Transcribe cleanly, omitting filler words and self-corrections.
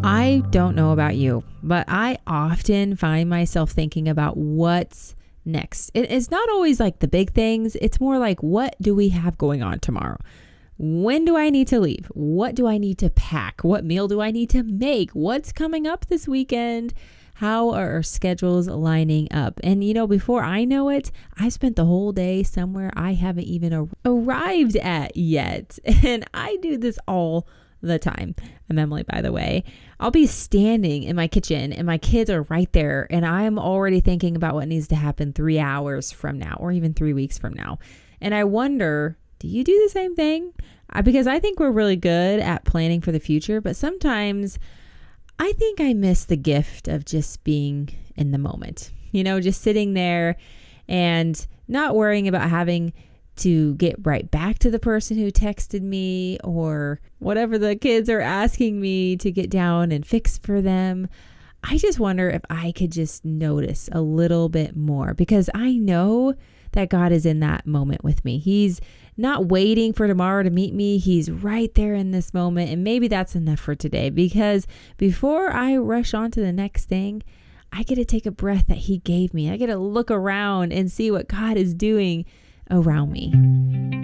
I don't know about you, but I often find myself thinking about what's next. It's not always like the big things. It's more like, what do we have going on tomorrow? When do I need to leave? What do I need to pack? What meal do I need to make? What's coming up this weekend? How are our schedules lining up? And before I know it, I spent the whole day somewhere I haven't even arrived at yet. And I do this all the time. I'm Emily, by the way. I'll be standing in my kitchen and my kids are right there, and I'm already thinking about what needs to happen 3 hours from now or even 3 weeks from now. And I wonder, do you do the same thing? Because I think we're really good at planning for the future, but sometimes I think I miss the gift of just being in the moment, just sitting there and not worrying about having to get right back to the person who texted me or whatever the kids are asking me to get down and fix for them. I just wonder if I could just notice a little bit more, because I know that God is in that moment with me. He's not waiting for tomorrow to meet me. He's right there in this moment. And maybe that's enough for today, because before I rush on to the next thing, I get to take a breath that He gave me. I get to look around and see what God is doing around me.